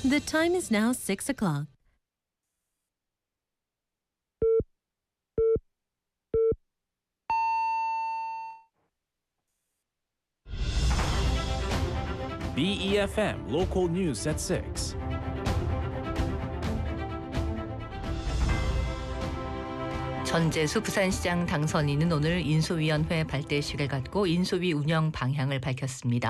The time is now 6 o'clock. BEFM Local News at 6. 전재수 부산시장 당선인은 오늘 인수위원회 발대식을 갖고 인수위 운영 방향을 밝혔습니다.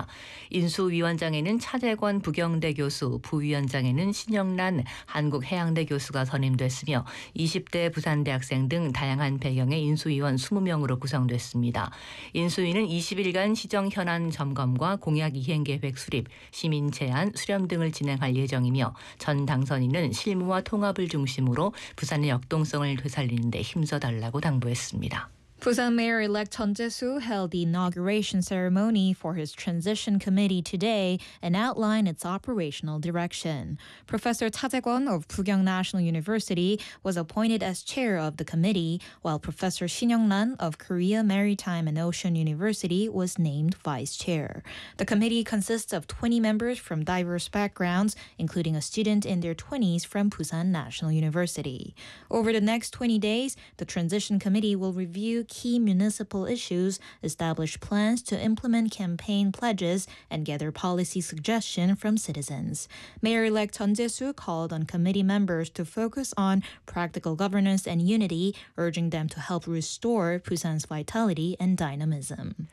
인수위원장에는 차재권 부경대 교수, 부위원장에는 신영란 한국해양대 교수가 선임됐으며 20대 부산대학생 등 다양한 배경의 인수위원 20명으로 구성됐습니다. 인수위는 20일간 시정 현안 점검과 공약 이행 계획 수립, 시민 제안, 수렴 등을 진행할 예정이며 전 당선인은 실무와 통합을 중심으로 부산의 역동성을 되살리는 데 힘써달라고 당부했습니다. Busan Mayor-elect Chun Jae-soo held the inauguration ceremony for his transition committee today and outlined its operational direction. Professor Cha Jae-kwon of Bukyong National University was appointed as chair of the committee, while Professor Shin Young-ran of Korea Maritime and Ocean University was named vice chair. The committee consists of 20 members from diverse backgrounds, including a student in their 20s from Busan National University. Over the next 20 days, the transition committee will review key municipal issues, establish plans to implement campaign pledges, and gather policy suggestions from citizens. Mayor-elect Chun Jae-soo called on committee members to focus on practical governance and unity, urging them to help restore Busan's vitality and dynamism.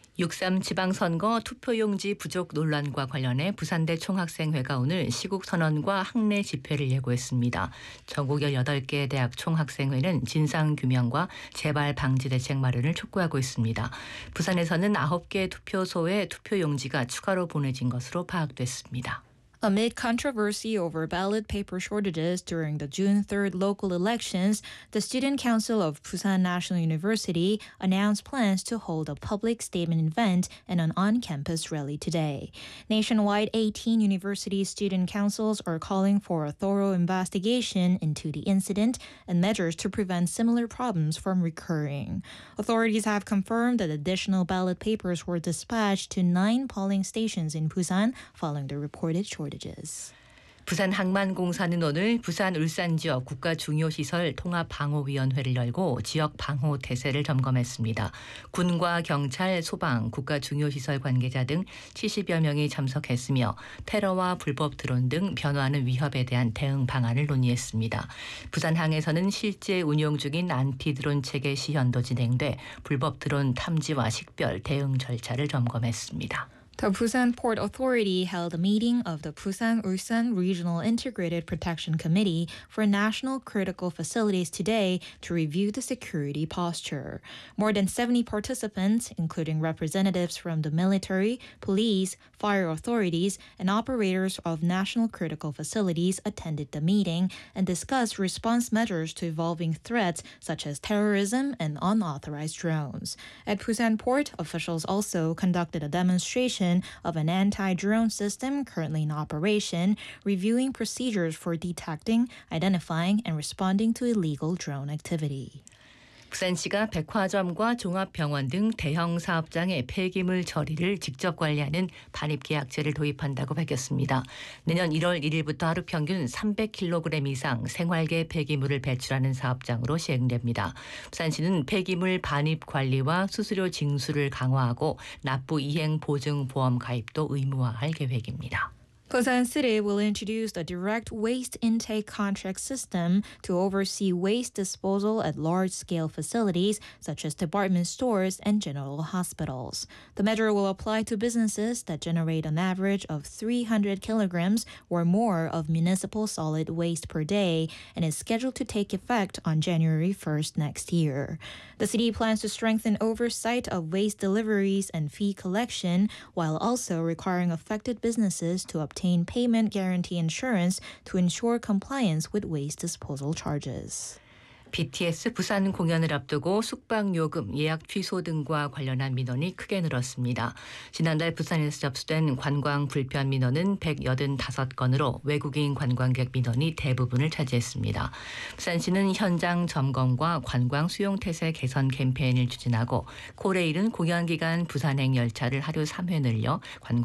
6.3 지방선거 투표용지 부족 논란과 관련해 부산대 총학생회가 오늘 시국선언과 학내 집회를 예고했습니다. 전국 18개 대학 총학생회는 진상규명과 재발 방지 대책 마련을 촉구하고 있습니다. 부산에서는 9개 투표소에 투표용지가 추가로 보내진 것으로 파악됐습니다. Amid controversy over ballot paper shortages during the June 3rd local elections, the Student Council of Busan National University announced plans to hold a public statement event and an on-campus rally today. Nationwide, 18 university student councils are calling for a thorough investigation into the incident and measures to prevent similar problems from recurring. Authorities have confirmed that additional ballot papers were dispatched to 9 polling stations in Busan following the reported shortages. 부산항만공사는 오늘 부산 울산 지역 국가중요시설 통합방호위원회를 열고 지역 방호 태세를 점검했습니다. 군과 경찰, 소방, 국가중요시설 관계자 등 70여 명이 참석했으며 테러와 불법 드론 등 변화하는 위협에 대한 대응 방안을 논의했습니다. 부산항에서는 실제 운용 중인 안티드론 체계 시연도 진행돼 불법 드론 탐지와 식별 대응 절차를 점검했습니다. The Busan Port Authority held a meeting of the Busan-Ulsan Regional Integrated Protection Committee for National Critical Facilities today to review the security posture. More than 70 participants, including representatives from the military, police, fire authorities, and operators of national critical facilities attended the meeting and discussed response measures to evolving threats such as terrorism and unauthorized drones. At Busan Port, officials also conducted a demonstration of an anti-drone system currently in operation, reviewing procedures for detecting, identifying, and responding to illegal drone activity. 부산시가 백화점과 종합병원 등 대형 사업장의 폐기물 처리를 직접 관리하는 반입계약제를 도입한다고 밝혔습니다. 내년 1월 1일부터 하루 평균 300kg 이상 생활계 폐기물을 배출하는 사업장으로 시행됩니다. 부산시는 폐기물 반입 관리와 수수료 징수를 강화하고 납부 이행 보증 보험 가입도 의무화할 계획입니다. Busan City will introduce a direct waste intake contract system to oversee waste disposal at large-scale facilities such as department stores and general hospitals. The measure will apply to businesses that generate an average of 300 kilograms or more of municipal solid waste per day and is scheduled to take effect on January 1st next year. The city plans to strengthen oversight of waste deliveries and fee collection while also requiring affected businesses to obtain payment guarantee insurance to ensure compliance with waste disposal charges. BTS 부산 공연을 앞두고 숙박요금, 예약 취소 등과 관련한 민원이 크게 늘었습니다. 지난달 부산에서 접수된 관광 불편 민원은 185건으로 외국인 관광객 민원이 대부분을 차지했습니다. 부산시는 현장 점검과 관광 수용 태세 개선 캠페인을 추진하고 코레일은 공연 기간 부산행 열차를 하루 3회 늘려 관광